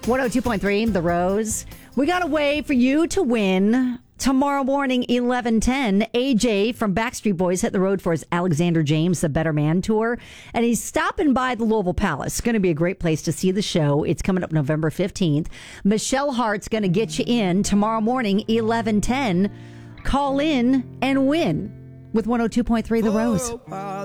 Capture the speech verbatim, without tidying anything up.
one oh two point three, The Rose. We got a way for you to win tomorrow morning, eleven ten. A J from Backstreet Boys hit the road for his Alexander James, The Better Man tour. And he's stopping by the Louisville Palace. It's going to be a great place to see the show. It's coming up November fifteenth. Michelle Hart's going to get you in tomorrow morning, eleven ten. Call in and win with one oh two point three The Rose.